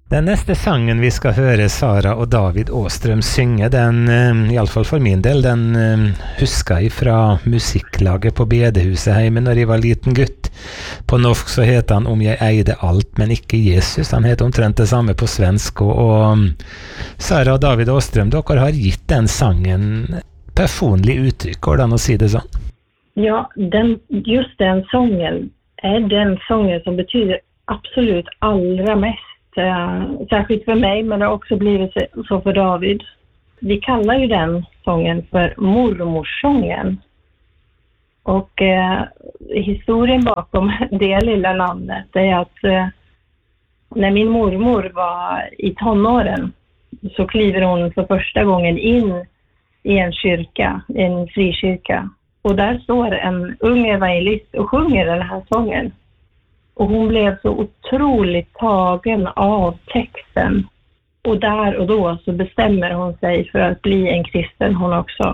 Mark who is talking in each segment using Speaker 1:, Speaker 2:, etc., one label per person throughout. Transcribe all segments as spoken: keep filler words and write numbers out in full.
Speaker 1: Den neste sangen vi skal høre Sara og David Åstrøm synge, den, i alle fall for min del, den husker jeg fra musikklaget på Bedehuset hjemme når jeg var liten gutt. På norsk så heter han Om jeg eide alt, men ikke Jesus. Han heter omtrent det samme på svensk, og, og Sara og David Åstrøm, dere har gitt den sangen personlig uttrykk, går det an å si det sånn?
Speaker 2: Ja, den, just den sången är den sången som betyder absolut allra mest. Eh, särskilt för mig, men det har också blivit så för David. Vi kallar ju den sången för mormorsången. Och eh, historien bakom det lilla namnet är att eh, när min mormor var i tonåren så kliver hon för första gången in i en kyrka, en frikyrka. Och där står en ung evangelist och sjunger den här sången. Och hon blev så otroligt tagen av texten. Och där och då så bestämmer hon sig för att bli en kristen hon också.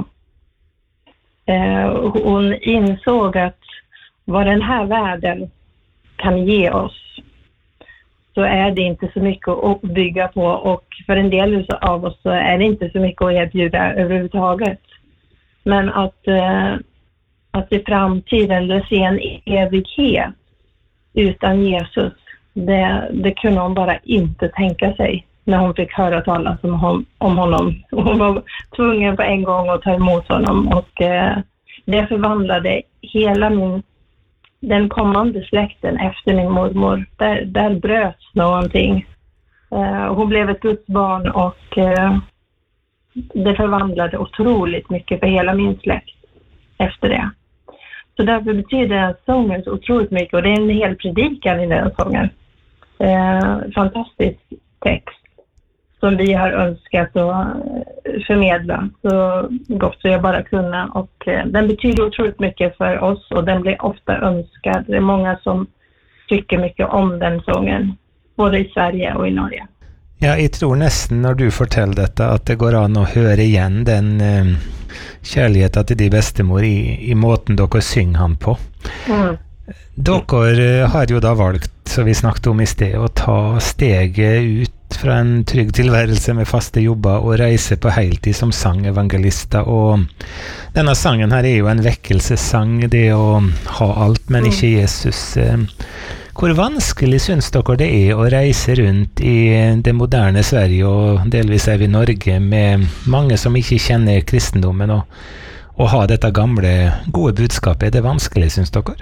Speaker 2: Eh, hon insåg att vad den här världen kan ge oss så är det inte så mycket att bygga på. Och för en del av oss så är det inte så mycket att erbjuda överhuvudtaget. Men att, eh, att i framtiden se en evighet utan Jesus, det, det kunde hon bara inte tänka sig när hon fick höra talas om, hon, om honom. Hon var tvungen på en gång att ta emot honom, och eh, det förvandlade hela min, den kommande släkten efter min mormor. Där, där bröts någonting. Eh, hon blev ett Guds barn, och eh, det förvandlade otroligt mycket för hela min släkt efter det. Så därför betyder den sången så otroligt mycket, och det är en hel predikan i den sången. Eh, fantastisk text som vi har önskat att förmedla så gott så jag bara kunna. Och eh, den betyder otroligt mycket för oss, och den blir ofta önskad. Det är många som tycker mycket om den sången, både i Sverige och i Norge.
Speaker 1: Ja, jeg tror nesten når du forteller dette at det går an å høre igjen den eh, kjærligheten til de bestemor i, i måten dere synger han på.
Speaker 2: Mm.
Speaker 1: Dere har jo da valgt, som vi snakket om i sted, å ta steget ut fra en trygg tilværelse med faste jobber og reise på heltid som sangevangelister. Og denne sangen her er jo en vekkelsessang, det å ha alt, men ikke Jesus. Hvor vanskelig synes dere det er å reise rundt i det moderne Sverige, og delvis er vi i Norge, med mange som ikke kjenner kristendommen, og, og ha dette gamle, gode budskapet? Er det vanskelig, synes dere?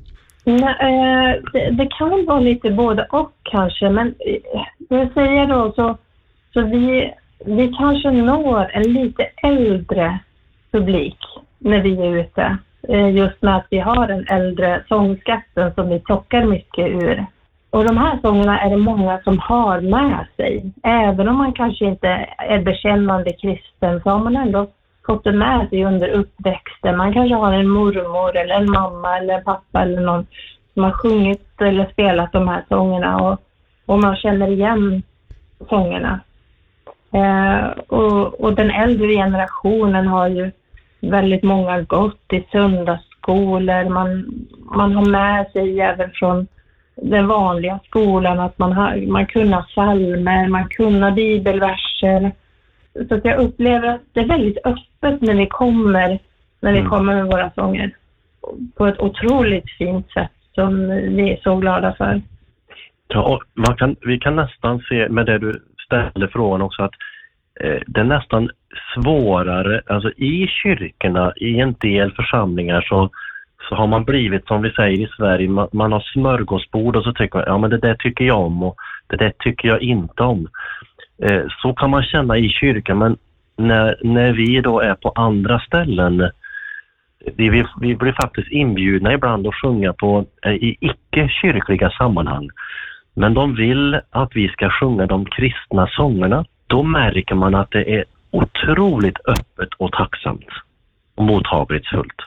Speaker 2: Nej, det, det kan vara lite både och kanske, men jag säger då så, så vi, vi kanske når en lite äldre publik när vi är ute. Just med att vi har en äldre sångskatten som vi plockar mycket ur. Och de här sångerna är det många som har med sig. Även om man kanske inte är bekännande kristen så har man ändå fått det med sig under uppväxten. Man kanske har en mormor eller en mamma eller en pappa eller någon som har sjungit eller spelat de här sångerna. Och, och man känner igen sångerna. Eh, och, och den äldre generationen har ju väldigt många gått i söndagsskolor. Man, man har med sig även från den vanliga skolan att man, har, man kunde psalmer, man kunde bibelverser. Så att jag upplever att det är väldigt öppet när vi kommer, när vi mm. kommer med våra sånger. På ett otroligt fint sätt som vi är så glada för.
Speaker 3: Ja, och man kan, vi kan nästan se med det du ställde frågan också att eh, det är nästan svårare, alltså i kyrkorna, i en del församlingar så, så har man blivit, som vi säger i Sverige, man, man har smörgåsbord och så tycker man, ja men det där tycker jag om och det där tycker jag inte om. Eh, så kan man känna i kyrkan, men när, när vi då är på andra ställen, vi, vi, vi blir faktiskt inbjudna ibland att sjunga på, eh, i icke-kyrkliga sammanhang. Men de vill att vi ska sjunga de kristna sångerna. Då märker man att det är otroligt öppet och tacksamt och mottaglighetsfullt.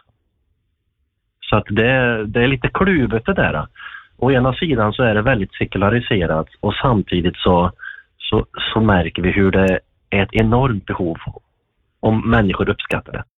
Speaker 3: Så att det, det är lite kluvet det där. Å ena sidan så är det väldigt sekulariserat och samtidigt så, så, så märker vi hur det är ett enormt behov om människor uppskattar det.